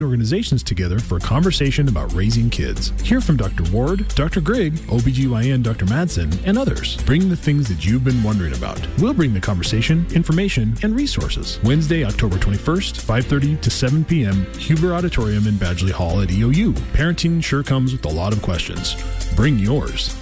organizations together for a conversation about raising kids. Hear from Dr. Ward, Dr. Grigg, OBGYN Dr. Madsen, and others. Bring the things that you've been wondering about. We'll bring the conversation, information, and resources. Wednesday, October 21st, 5:30 to 7 p.m., Huber Auditorium in Badgley Hall at EOU. Parenting sure comes with a lot of questions. Bring yours.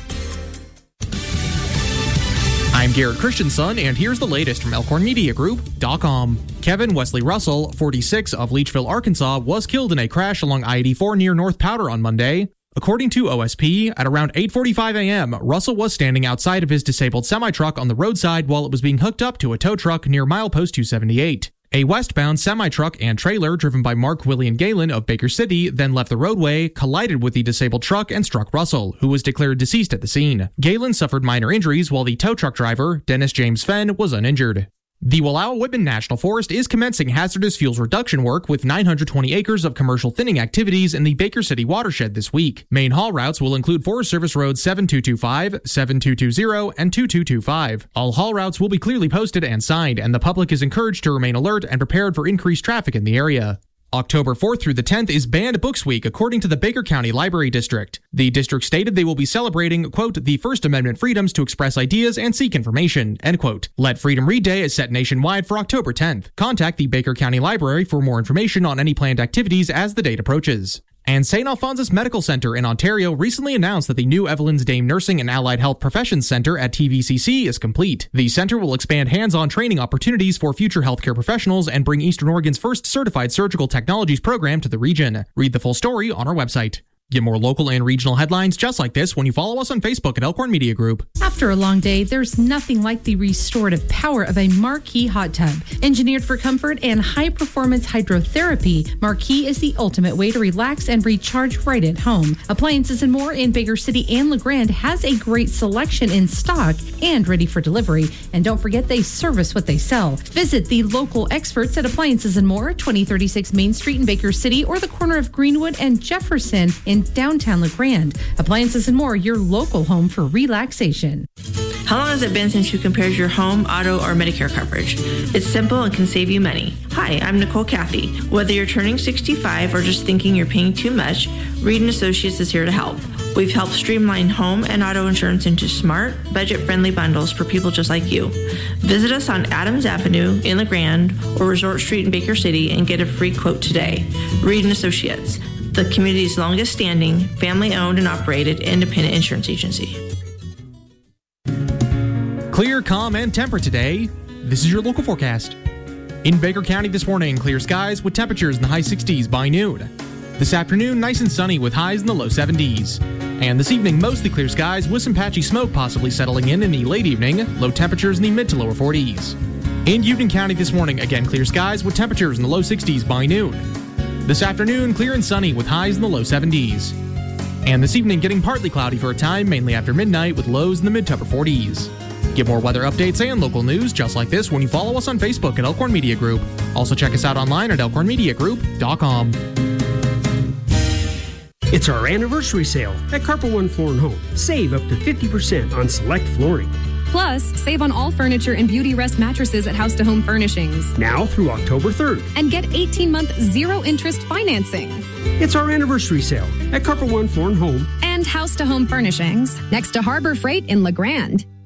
I'm Garrett Christensen, and here's the latest from ElkhornMediaGroup.com. Kevin Wesley Russell, 46, of Leachville, Arkansas, was killed in a crash along I-84 near North Powder on Monday. According to OSP, at around 8:45 a.m., Russell was standing outside of his disabled semi-truck on the roadside while it was being hooked up to a tow truck near milepost 278. A westbound semi-truck and trailer driven by Mark William Galen of Baker City then left the roadway, collided with the disabled truck, and struck Russell, who was declared deceased at the scene. Galen suffered minor injuries while the tow truck driver, Dennis James Fenn, was uninjured. The Wallowa-Whitman National Forest is commencing hazardous fuels reduction work with 920 acres of commercial thinning activities in the Baker City watershed this week. Main haul routes will include Forest Service Roads 7225, 7220, and 2225. All haul routes will be clearly posted and signed, and the public is encouraged to remain alert and prepared for increased traffic in the area. October 4th through the 10th is Banned Books Week, according to the Baker County Library District. The district stated they will be celebrating, quote, the First Amendment freedoms to express ideas and seek information, end quote. Let Freedom Read Day is set nationwide for October 10th. Contact the Baker County Library for more information on any planned activities as the date approaches. And St. Alphonsus Medical Center in Ontario recently announced that the new Evelyn's Dame Nursing and Allied Health Professions Center at TVCC is complete. The center will expand hands-on training opportunities for future healthcare professionals and bring Eastern Oregon's first certified surgical technologies program to the region. Read the full story on our website. Get more local and regional headlines just like this when you follow us on Facebook at Elkhorn Media Group. After a long day, there's nothing like the restorative power of a Marquee hot tub. Engineered for comfort and high-performance hydrotherapy, Marquee is the ultimate way to relax and recharge right at home. Appliances and More in Baker City and LeGrand has a great selection in stock and ready for delivery. And don't forget, they service what they sell. Visit the local experts at Appliances and More, 2036 Main Street in Baker City, or the corner of Greenwood and Jefferson in downtown LeGrand. Appliances and More, your local home for relaxation. How long has it been since you compared your home, auto, or Medicare coverage? It's simple and can save you money. Hi, I'm Nicole Cathy. Whether you're turning 65 or just thinking you're paying too much, Reed & Associates is here to help. We've helped streamline home and auto insurance into smart, budget-friendly bundles for people just like you. Visit us on Adams Avenue in LeGrand or Resort Street in Baker City and get a free quote today. Reed & Associates, the community's longest-standing, family-owned and operated independent insurance agency. Clear, calm, and temperate today. This is your local forecast. In Baker County this morning, clear skies with temperatures in the high 60s by noon. This afternoon, nice and sunny with highs in the low 70s. And this evening, mostly clear skies with some patchy smoke possibly settling in the late evening, low temperatures in the mid to lower 40s. In Union County this morning, again clear skies with temperatures in the low 60s by noon. This afternoon, clear and sunny with highs in the low 70s. And this evening, getting partly cloudy for a time, mainly after midnight, with lows in the mid to upper 40s. Get more weather updates and local news just like this when you follow us on Facebook at Elkhorn Media Group. Also check us out online at elkhornmediagroup.com. It's our anniversary sale at Carpet One Floor & Home. Save up to 50% on select flooring. Plus, save on all furniture and Beauty Rest mattresses at House to Home Furnishings. Now through October 3rd. And get 18-month zero-interest financing. It's our anniversary sale at Carpet One Floor & Home. And House to Home Furnishings, next to Harbor Freight in LeGrand.